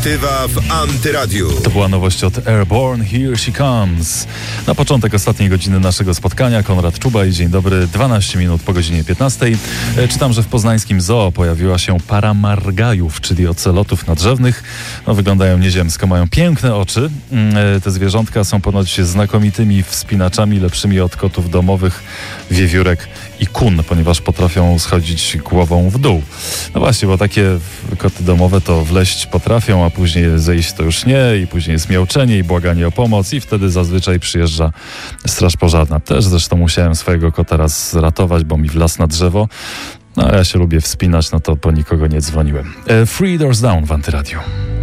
Tywa w Antyradiu. To była nowość od Airborne, Here She Comes. Na początek ostatniej godziny naszego spotkania Konrad Czuba i dzień dobry, 12 minut po godzinie 15. Czytam, że w poznańskim zoo pojawiła się para margajów, czyli ocelotów nadrzewnych. Wyglądają nieziemsko, mają piękne oczy. Te zwierzątka są ponoć znakomitymi wspinaczami, lepszymi od kotów domowych, wiewiórek i kun, ponieważ potrafią schodzić głową w dół. No właśnie, bo takie koty domowe to wleść potrafią, a później zejść to już nie, i później jest miauczenie i błaganie o pomoc i wtedy zazwyczaj przyjeżdża straż pożarna. Też zresztą musiałem swojego kota raz ratować, bo mi wlazł na drzewo. No a ja się lubię wspinać, no to po nikogo nie dzwoniłem. Three Doors Down w Antyradiu.